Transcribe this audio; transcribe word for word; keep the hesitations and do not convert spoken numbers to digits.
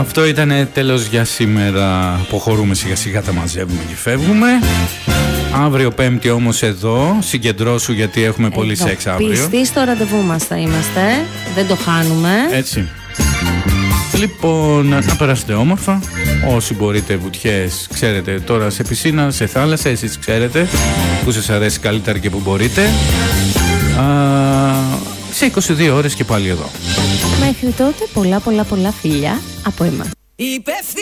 Αυτό ήταν τέλος για σήμερα. Αποχωρούμε σιγά σιγά, τα μαζεύουμε και φεύγουμε. Αύριο Πέμπτη όμως εδώ, συγκεντρώσου γιατί έχουμε εδώ πολύ σεξ αύριο. Πιστοί στο ραντεβού μας θα είμαστε, δεν το χάνουμε. Έτσι. Λοιπόν, να περάσετε όμορφα. Όσοι μπορείτε βουτιές, ξέρετε, τώρα σε πισίνα, σε θάλασσα, εσείς ξέρετε που σας αρέσει καλύτερα και που μπορείτε. Α, σε είκοσι δύο ώρες και πάλι εδώ. Μέχρι τότε πολλά πολλά πολλά φιλιά από εμάς.